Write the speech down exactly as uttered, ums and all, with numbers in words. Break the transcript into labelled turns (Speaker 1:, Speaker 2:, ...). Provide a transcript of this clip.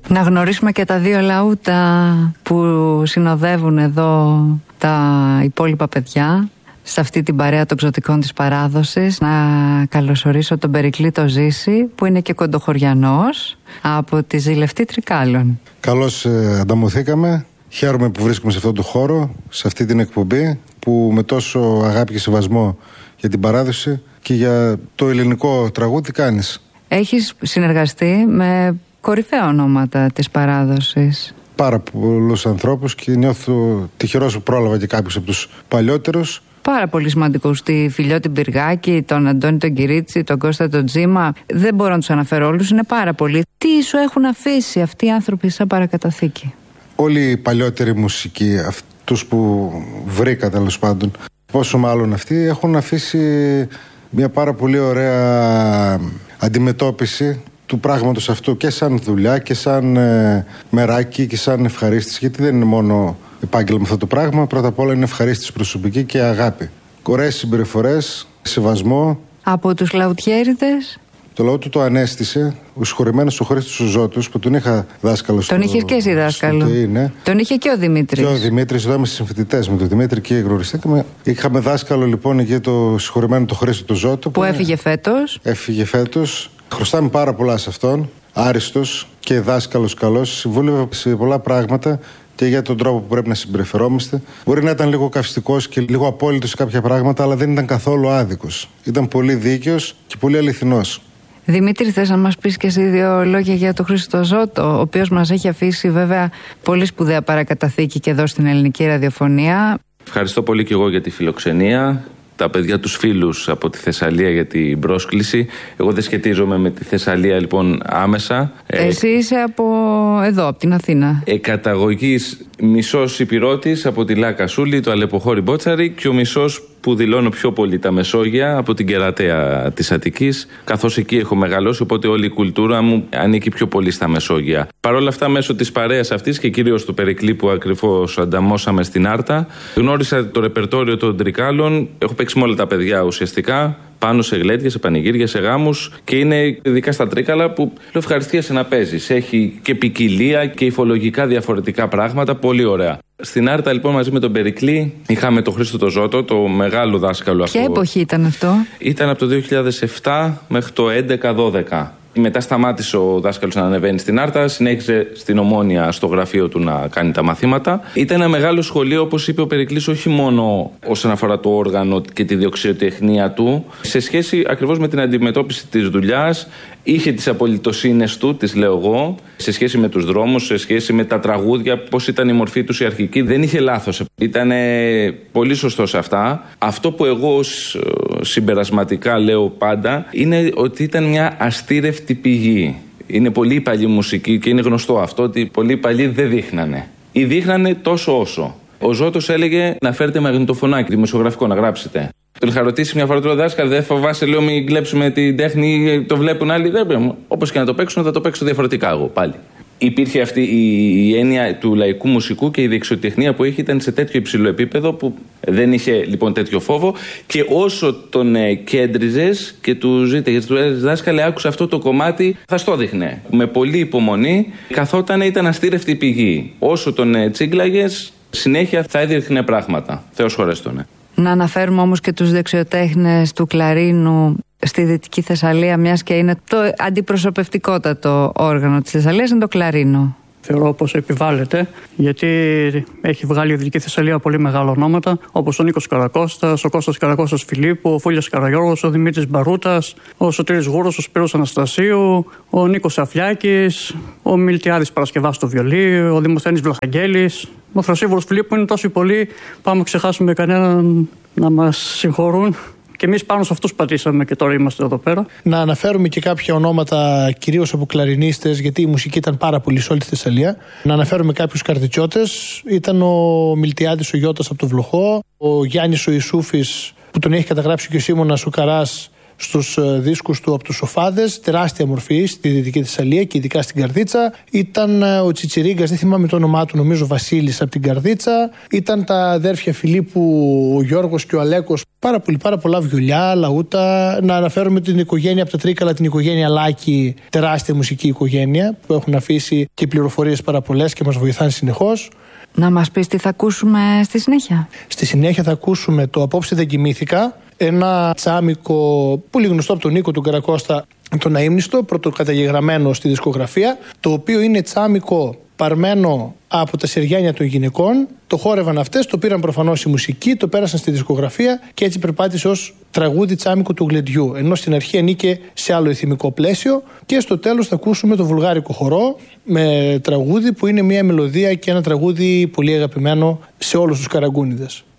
Speaker 1: Να γνωρίσουμε και τα δύο λαούτα που συνοδεύουν εδώ τα υπόλοιπα παιδιά σε αυτή την παρέα των ξωτικών της παράδοσης. Να καλωσορίσω τον Περικλή το Ζήση, που είναι και κοντοχωριανός από τη Ζηλευτή Τρικάλων.
Speaker 2: Καλώς ε, ανταμωθήκαμε. Χαίρομαι που βρίσκομαι σε αυτόν τον χώρο, σε αυτή την εκπομπή, που με τόσο αγάπη και σεβασμό για την παράδοση και για το ελληνικό τραγούδι κάνεις.
Speaker 1: Έχεις συνεργαστεί με κορυφαία ονόματα της παράδοσης.
Speaker 2: Πάρα πολλούς ανθρώπους και νιώθω τυχερός που πρόλαβα και κάποιους από τους παλιότερους.
Speaker 1: Πάρα πολύ σημαντικούς. Τη Φιλιώτη Μπυργάκη, τον Αντώνη τον Κυρίτσι, τον Κώστα τον Τζίμα. Δεν μπορώ να τους αναφέρω όλους, είναι πάρα πολλοί. Τι σου έχουν αφήσει αυτοί οι άνθρωποι σαν παρακαταθήκη?
Speaker 2: Όλοι οι παλιότεροι μουσικοί, αυτούς που βρήκα τέλος πάντων, πόσο μάλλον αυτοί, έχουν αφήσει μια πάρα πολύ ωραία αντιμετώπιση του πράγματος αυτού και σαν δουλειά και σαν ε, μεράκι και σαν ευχαρίστηση, γιατί δεν είναι μόνο επάγγελμα αυτό το πράγμα. Πρώτα απ' όλα είναι ευχαρίστηση προσωπική και αγάπη. Ωραίες συμπεριφορές, σεβασμό.
Speaker 1: Από τους λαουτιέριδες,
Speaker 2: το λαό του το ανέστησε, ο συγχωρημένος ο Χρήστος ο Ζώτος, που τον είχα δάσκαλο στο...
Speaker 1: Τον είχες και εσύ δάσκαλο.
Speaker 2: Ναι.
Speaker 1: Τον είχε και ο Δημήτρης.
Speaker 2: Και ο Δημήτρης, εδώ είμαστε συμφοιτητές με τον Δημήτρη και γνωριστήκαμε. Είχαμε δάσκαλο λοιπόν εκεί το συγχωρημένο το Χρήστο το Ζώτο.
Speaker 1: Που, που έφυγε φέτος.
Speaker 2: Έφυγε φέτος. Χρωστάμε πάρα πολλά σε αυτόν. Άριστος και δάσκαλος καλός. Συμβούλευε σε πολλά πράγματα και για τον τρόπο που πρέπει να συμπεριφερόμαστε. Μπορεί να ήταν λίγο καυστικός και λίγο απόλυτος σε κάποια πράγματα, αλλά δεν ήταν καθόλου άδικος. Ήταν πολύ δίκαιος και πολύ αληθινός.
Speaker 1: Δημήτρη, θες να μας πεις και εσύ δύο λόγια για τον Χρήστο Ζώτο, ο οποίος μας έχει αφήσει βέβαια πολύ σπουδαία παρακαταθήκη και εδώ στην ελληνική ραδιοφωνία.
Speaker 3: Ευχαριστώ πολύ και εγώ για τη φιλοξενία. Τα παιδιά, τους φίλους από τη Θεσσαλία για την πρόσκληση. Εγώ δεν σχετίζομαι με τη Θεσσαλία λοιπόν άμεσα.
Speaker 1: Εσύ είσαι από εδώ, από την Αθήνα.
Speaker 3: Ε, καταγωγής μισός Υπηρώτης από τη Λάκα Σούλη, το Αλεποχώρι Μπότσαρη, και ο μισός που δηλώνω πιο πολύ τα Μεσόγεια από την Κερατέα της Αττικής, καθώς εκεί έχω μεγαλώσει, οπότε όλη η κουλτούρα μου ανήκει πιο πολύ στα Μεσόγεια. Παρ' όλα αυτά, μέσω της παρέας αυτής και κυρίως του Περικλή που ακριβώς ανταμώσαμε στην Άρτα, γνώρισα το ρεπερτόριο των Τρικάλων. Έχω παίξει με όλα τα παιδιά ουσιαστικά, πάνω σε γλέντια, σε πανηγύρια, σε γάμους, και είναι ειδικά στα Τρίκαλα που λέω ευχαριστίασε να παίζεις. Έχει και ποικιλία και υφολογικά διαφορετικά πράγματα, πολύ ωραία. Στην Άρτα λοιπόν μαζί με τον Περικλή είχαμε τον Χρήστο το Ζώτο, το μεγάλο δάσκαλο αυτό.
Speaker 1: Ποια εποχή ήταν αυτό?
Speaker 3: Ήταν από το δύο χιλιάδες επτά μέχρι το έντεκα δώδεκα. Μετά σταμάτησε ο δάσκαλος να ανεβαίνει στην Άρτα, συνέχισε στην Ομόνια στο γραφείο του να κάνει τα μαθήματα. Ήταν ένα μεγάλο σχολείο, όπως είπε ο Περικλής, όχι μόνο όσον αφορά το όργανο και τη δεξιοτεχνία του, σε σχέση ακριβώς με την αντιμετώπιση της δουλειάς. Είχε τις απολυτοσύνες του, τις λέω εγώ, σε σχέση με τους δρόμους, σε σχέση με τα τραγούδια, πώς ήταν η μορφή τους η αρχική. Δεν είχε λάθος. Ήταν πολύ σωστό σε αυτά. Αυτό που εγώ συμπερασματικά λέω πάντα είναι ότι ήταν μια αστήρευτη πηγή. Είναι πολύ παλιή μουσική και είναι γνωστό αυτό ότι πολύ παλιοί δεν δείχνανε. Ή δείχνανε τόσο όσο. Ο Ζώτος έλεγε να φέρετε μαγνητοφωνάκι δημοσιογραφικό να γράψετε. Τον είχα ρωτήσει μια φορά του δάσκαλο, δεν φοβάσαι, λέω, μην κλέψουμε την τέχνη, το βλέπουν άλλοι. Δεν πρέπει. Όπως και να το παίξουν, θα το παίξω διαφορετικά εγώ πάλι. Υπήρχε αυτή η έννοια του λαϊκού μουσικού και η δεξιοτεχνία που είχε ήταν σε τέτοιο υψηλό επίπεδο που δεν είχε λοιπόν τέτοιο φόβο. Και όσο τον ε, κέντριζες και του ζείτε, γιατί του έλεγες δάσκαλε, άκουσα αυτό το κομμάτι, θα στο δείχνε. Με πολύ υπομονή, καθόταν, ήταν αστήρευτη πηγή. Όσο τον ε, τσίγκλαγες, συνέχεια θα έδειχνε πράγματα. Θεός χωρέστονε.
Speaker 1: Να αναφέρουμε όμως και τους δεξιοτέχνες του κλαρίνου στη Δυτική Θεσσαλία, μιας και είναι το αντιπροσωπευτικότατο όργανο της Θεσσαλίας, είναι το κλαρίνο.
Speaker 4: Θεωρώ πως επιβάλλεται, γιατί έχει βγάλει η Δυτική Θεσσαλία πολύ μεγάλα ονόματα, όπως ο Νίκος Καρακώστας, ο Κώστας Καρακώστας Φιλίππου, ο Φούλιας Καραγιώργος, ο Δημήτρης Μπαρούτας, ο Σωτήρης Γούρος, ο Σπύρος Αναστασίου, ο Νίκος Αφιάκης, ο Μιλτιάδης Παρασκευάς στο βιολί, ο Δημοσθένης Βλαχαγγέλης. Ο Θρασίβορος Φιλίππου είναι τόσοι πολλοί, πάμε να ξεχάσουμε κανέναν να μας συγχωρούν. Και εμείς πάνω σε αυτούς πατήσαμε και τώρα είμαστε εδώ πέρα.
Speaker 5: Να αναφέρουμε και κάποια ονόματα κυρίως από κλαρινίστες, γιατί η μουσική ήταν πάρα πολύ σε όλη τη Θεσσαλία. Να αναφέρουμε κάποιους καρτιτσιώτες. Ήταν ο Μιλτιάδης ο Γιώτας από το Βλοχό, ο Γιάννης ο Ισούφης που τον έχει καταγράψει και ο Σίμωνας ο Καράς στους δίσκους του από τους Σοφάδες, τεράστια μορφή στη Δυτική Θεσσαλία και ειδικά στην Καρδίτσα. Ήταν ο Τσιτσιρίγκας, δεν θυμάμαι το όνομά του, νομίζω Βασίλης από την Καρδίτσα. Ήταν τα αδέρφια Φιλίππου, ο Γιώργος και ο Αλέκος. Πάρα, πολύ, πάρα πολλά βιολιά, λαούτα. Να αναφέρουμε την οικογένεια από τα Τρίκαλα, την οικογένεια Λάκη, τεράστια μουσική οικογένεια που έχουν αφήσει και πληροφορίες πάρα πολλές και μας βοηθάνε συνεχώς.
Speaker 1: Να μας πεις τι θα ακούσουμε στη συνέχεια.
Speaker 5: Στη συνέχεια θα ακούσουμε το «Απόψε δεν κοιμήθηκα», ένα τσάμικο πολύ γνωστό από τον Νίκο του Καρακώστα, τον Αείμνηστο, πρωτοκαταγεγραμμένο στη δισκογραφία, το οποίο είναι τσάμικο παρμένο από τα σεριάνια των γυναικών. Το χόρευαν αυτές, το πήραν προφανώς η μουσική, το πέρασαν στη δισκογραφία και έτσι περπάτησε ως τραγούδι τσάμικο του γλεντιού. Ενώ στην αρχή ανήκε σε άλλο ηθιμικό πλαίσιο. Και στο τέλος θα ακούσουμε το βουλγάρικο χορό με τραγούδι που είναι μια μελωδία και ένα τραγούδι πολύ αγαπημένο σε όλους τους Καραγκούνιδες.